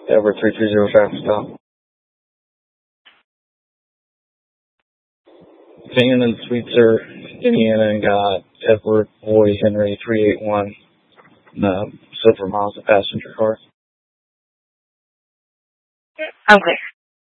Edward 330 traffic stop. Van and Sweetser, Indiana, and got Edward Boy Henry 381, Silver Mazda passenger car. I'm clear.